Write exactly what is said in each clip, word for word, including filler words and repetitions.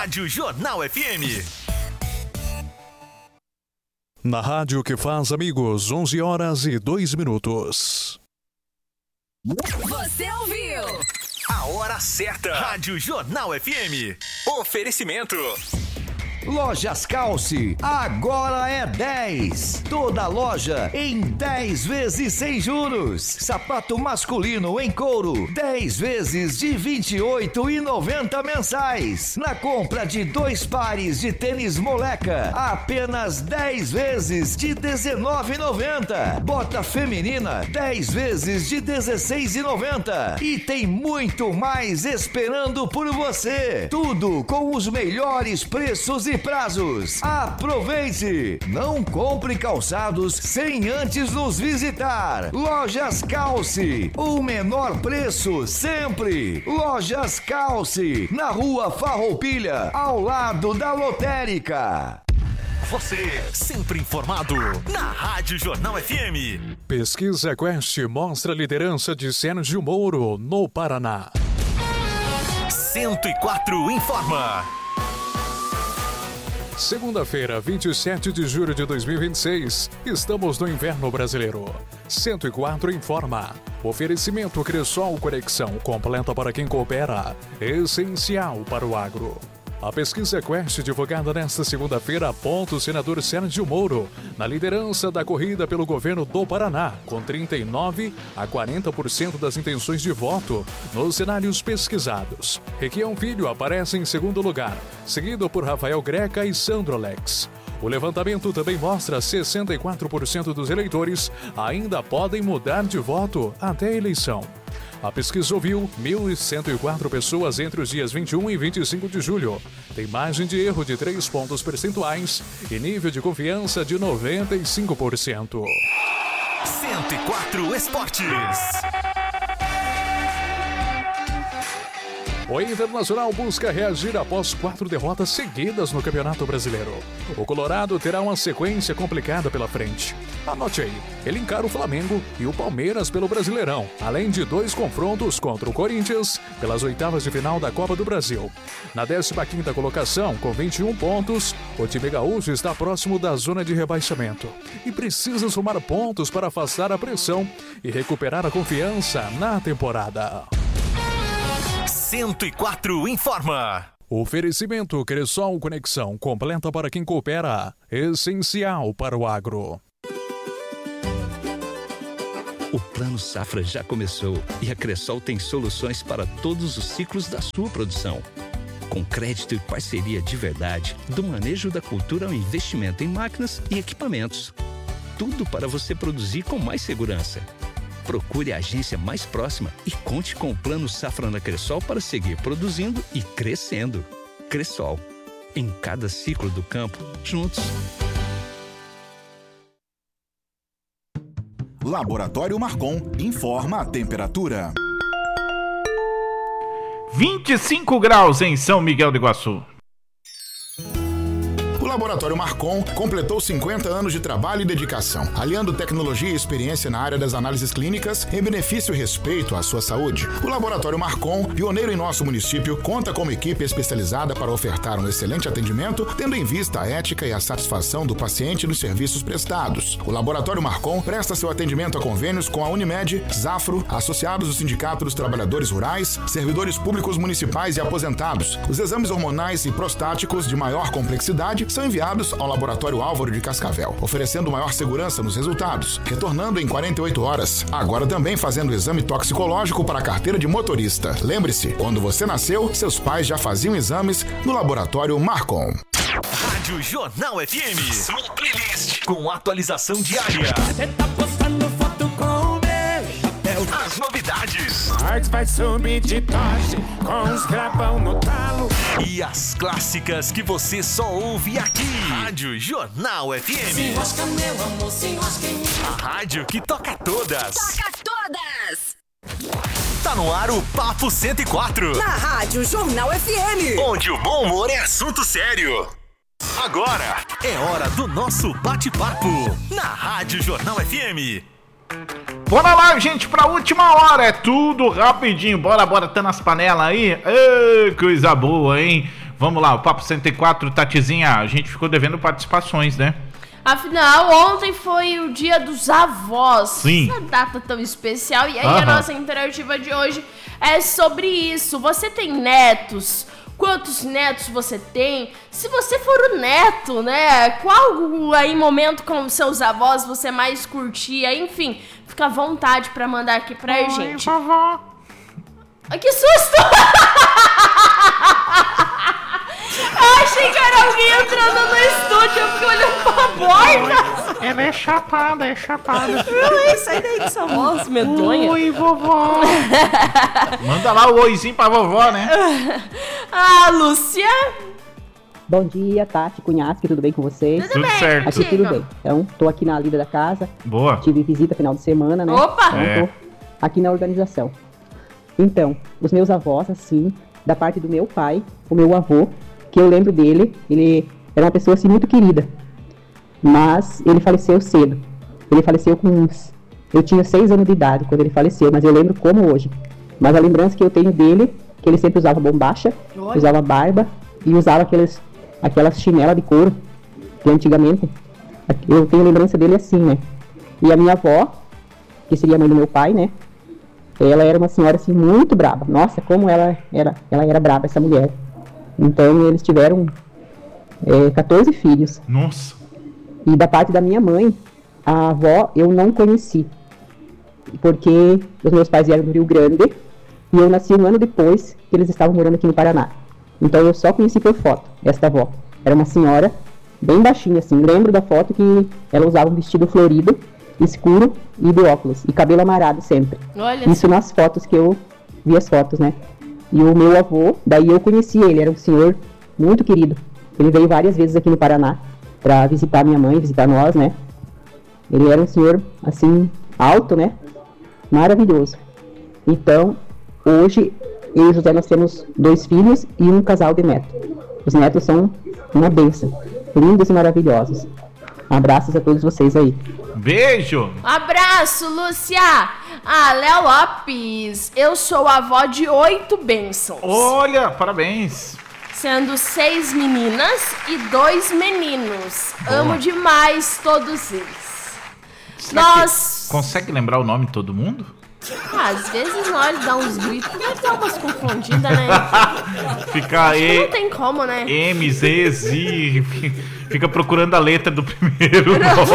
Rádio Jornal F M. Na rádio que faz amigos, onze horas e dois minutos. Você ouviu? A hora certa. Rádio Jornal F M. Oferecimento. Lojas Calce, agora é dez. Toda loja em dez vezes sem juros. Sapato masculino em couro, dez vezes de vinte e oito reais e noventa centavos mensais. Na compra de dois pares de tênis moleca, apenas dez vezes de dezenove reais e noventa centavos. Bota feminina, dez vezes de dezesseis reais e noventa centavos. E tem muito mais esperando por você. Tudo com os melhores preços e prazos. Aproveite! Não compre calçados sem antes nos visitar. Lojas Calce, o menor preço sempre. Lojas Calce, na rua Farroupilha, ao lado da lotérica. Você, sempre informado, na Rádio Jornal F M. Pesquisa Quest mostra a liderança de Sérgio Moro no Paraná. cento e quatro informa. Segunda-feira, vinte e sete de julho de dois mil e vinte e seis, estamos no inverno brasileiro. cento e quatro informa. Oferecimento Cressol Conexão, completa para quem coopera, essencial para o agro. A pesquisa Quest, divulgada nesta segunda-feira, aponta o senador Sérgio Moro na liderança da corrida pelo governo do Paraná, com trinta e nove a quarenta por cento das intenções de voto nos cenários pesquisados. Requião Filho aparece em segundo lugar, seguido por Rafael Greca e Sandro Alex. O levantamento também mostra que sessenta e quatro por cento dos eleitores ainda podem mudar de voto até a eleição. A pesquisa ouviu mil cento e quatro pessoas entre os dias vinte e um e vinte e cinco de julho. Tem margem de erro de três pontos percentuais e nível de confiança de noventa e cinco por cento. cento e quatro Esportes. O Internacional busca reagir após quatro derrotas seguidas no Campeonato Brasileiro. O Colorado terá uma sequência complicada pela frente. Anote aí, ele encara o Flamengo e o Palmeiras pelo Brasileirão, além de dois confrontos contra o Corinthians pelas oitavas de final da Copa do Brasil. Na décima quinta colocação, com vinte e um pontos, o time gaúcho está próximo da zona de rebaixamento e precisa somar pontos para afastar a pressão e recuperar a confiança na temporada. cento e quatro informa. Oferecimento Cressol Conexão, completa para quem coopera, essencial para o agro. O Plano Safra já começou e a Cressol tem soluções para todos os ciclos da sua produção. Com crédito e parceria de verdade, do manejo da cultura ao investimento em máquinas e equipamentos. Tudo para você produzir com mais segurança. Procure a agência mais próxima e conte com o Plano Safra na Cressol para seguir produzindo e crescendo. Cressol, em cada ciclo do campo, juntos. Laboratório Marcon informa a temperatura. vinte e cinco graus em São Miguel do Iguaçu. O Laboratório Marcon completou cinquenta anos de trabalho e dedicação, aliando tecnologia e experiência na área das análises clínicas em benefício e respeito à sua saúde. O Laboratório Marcon, pioneiro em nosso município, conta com uma equipe especializada para ofertar um excelente atendimento, tendo em vista a ética e a satisfação do paciente nos serviços prestados. O Laboratório Marcon presta seu atendimento a convênios com a Unimed, Zafro, associados do Sindicato dos Trabalhadores Rurais, servidores públicos municipais e aposentados. Os exames hormonais e prostáticos de maior complexidade são enviados ao Laboratório Álvaro de Cascavel, oferecendo maior segurança nos resultados, retornando em quarenta e oito horas. Agora também fazendo o exame toxicológico para a carteira de motorista. Lembre-se, quando você nasceu, seus pais já faziam exames no Laboratório Marcon. Rádio Jornal F M. Sua playlist com atualização diária. Você tá postando foto com o meu chapéu. As novidades. Arts vai subir de tosse com os gravão no talo. E as clássicas que você só ouve aqui. Rádio Jornal F M. Se enrosca, meu amor, se enrosca em mim. A rádio que toca todas. Toca todas! Tá no ar o Papo cento e quatro. Na Rádio Jornal F M. Onde o bom humor é assunto sério. Agora é hora do nosso bate-papo na Rádio Jornal F M. Bora lá, gente, pra última hora. É tudo rapidinho. Bora, bora, tá nas panelas aí. Ê, coisa boa, hein? Vamos lá, o Papo cento e quatro, Tatizinha, a gente ficou devendo participações, né? Afinal, ontem foi o dia dos avós. Sim. Essa data tão especial. E aí Aham. a nossa interativa de hoje é sobre isso. Você tem netos? Quantos netos você tem? Se você for o neto, né? Qual aí momento com seus avós você mais curtia? Enfim, fica à vontade pra mandar aqui pra Oi, gente. vovó. Ai, que susto! Eu achei que era alguém entrando no estúdio, eu fiquei olhando pra porta. Ela é chapada, é chapada. Ui, sai daí com essa voz medonha. Oi, vovó. Manda lá o oizinho pra vovó, né? Ah, Lúcia. Bom dia, Tati, Cunhasque, tudo bem com vocês? Tudo bem, certo. Aqui tudo bem. Então, tô aqui na lida da casa. Boa. Tive visita final de semana, né? Opa! Então, É. tô aqui na organização. Então, os meus avós, assim, da parte do meu pai, o meu avô, que eu lembro dele, ele era uma pessoa, assim, muito querida. Mas ele faleceu cedo. Ele faleceu com uns... Eu tinha seis anos de idade quando ele faleceu, mas eu lembro como hoje. Mas a lembrança que eu tenho dele, que ele sempre usava bombacha, Olha. usava barba e usava aqueles, aquelas chinelas de couro, que antigamente... Eu tenho lembrança dele assim, né? E a minha avó, que seria a mãe do meu pai, né? Ela era uma senhora, assim, muito braba. Nossa, como ela era, ela era braba, essa mulher. Então, eles tiveram é, quatorze filhos. Nossa. E da parte da minha mãe, a avó eu não conheci. Porque os meus pais vieram do Rio Grande e eu nasci um ano depois que eles estavam morando aqui no Paraná. Então, eu só conheci por foto esta avó. Era uma senhora bem baixinha, assim. Lembro da foto que ela usava um vestido florido, escuro e de óculos. E cabelo amarrado sempre. Olha Isso nas fotos que eu vi as fotos, né? E o meu avô, daí eu conheci ele, era um senhor muito querido. Ele veio várias vezes aqui no Paraná pra visitar minha mãe, visitar nós, né? Ele era um senhor, assim, alto, né? Maravilhoso. Então, hoje, eu e o José, nós temos dois filhos e um casal de netos. Os netos são uma bênção, lindos e maravilhosos. Abraços a todos vocês aí. Beijo. Abraço, Lúcia. Ah, Léo Lopes. Eu sou avó de oito bênçãos. Olha, parabéns. Sendo seis meninas e dois meninos. Boa. Amo demais todos eles. Será Nós... que consegue lembrar o nome de todo mundo? Ah, às vezes na hora de dar uns gritos, deve dar umas confundidas, né? Fica Acho que aí. não tem como, né? M, Z, Z. Fica procurando a letra do primeiro.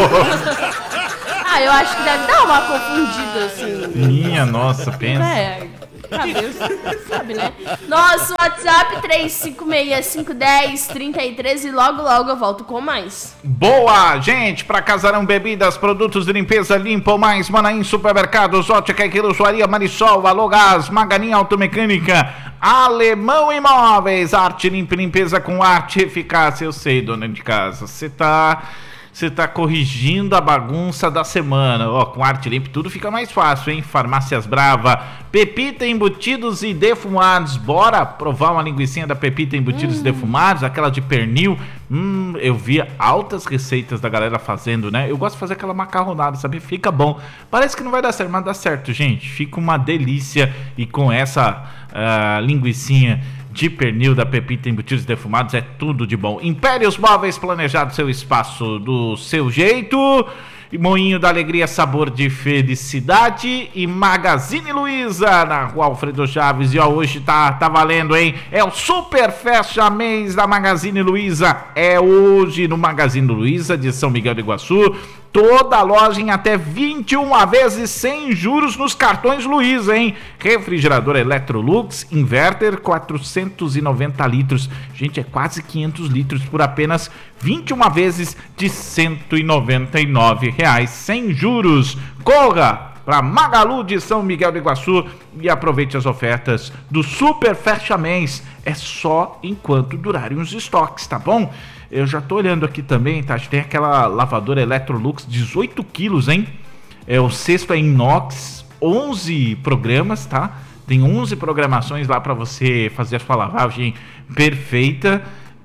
Ah, eu acho que deve dar uma confundida, assim. Minha nossa, pensa. É, cabeça, sabe, né? Nosso WhatsApp três cinco seis, cinco um zero, três três e logo logo eu volto com mais. Boa, gente, para Casarão Bebidas, produtos de limpeza Limpo Mais, Manaim Supermercados, Ótica e Quilosuaria Marisol, Alô Gás, Maganinha Automecânica, Alemão Imóveis, Arte Limpa e Limpeza com arte e eficácia. Eu sei, dona de casa, você tá... Você tá corrigindo a bagunça da semana. Ó, com Arte Limpa tudo fica mais fácil, hein? Farmácias Brava, Pepita Embutidos e Defumados. Bora provar uma linguicinha da Pepita Embutidos hum. e Defumados, aquela de pernil. Hum, eu via altas receitas da galera fazendo, né? Eu gosto de fazer aquela macarronada, sabe? Fica bom. Parece que não vai dar certo, mas dá certo, gente. Fica uma delícia. E com essa uh, linguicinha de pernil da Pepita Embutidos e Defumados é tudo de bom. Impérios Móveis, planejado seu espaço do seu jeito. E Moinho da Alegria, sabor de felicidade. E Magazine Luiza, na Rua Alfredo Chaves. E ó, hoje tá, tá valendo, hein? É o Super Fecha Mês da Magazine Luiza. É hoje no Magazine Luiza de São Miguel do Iguaçu. Toda a loja em até vinte e uma vezes sem juros nos cartões Luiza, hein? Refrigerador Electrolux, inverter, quatrocentos e noventa litros. Gente, é quase quinhentos litros por apenas vinte e uma vezes de cento e noventa e nove reais sem juros. Corra para Magalu de São Miguel do Iguaçu e aproveite as ofertas do Super Fecha Mês. É só enquanto durarem os estoques, tá bom? Eu já tô olhando aqui também, tá? Tem aquela lavadora Electrolux, dezoito quilos, hein? É, o cesto é inox, onze programas, tá? Tem onze programações lá para você fazer a sua lavagem perfeita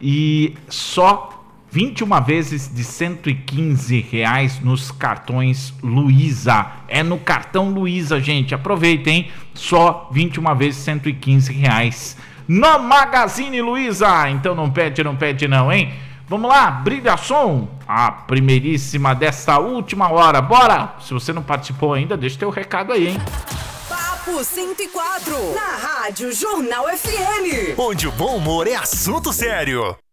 e só vinte e uma vezes de cento e quinze reais nos cartões Luiza. É no cartão Luiza, gente. Aproveitem, só vinte e uma vezes cento e quinze reais no Magazine Luiza. Então não pede, não pede não, hein? Vamos lá, Brilha Som, a primeiríssima desta última hora. Bora! Se você não participou ainda, deixa teu recado aí, hein? Papo cento e quatro, na Rádio Jornal F M. Onde o bom humor é assunto sério.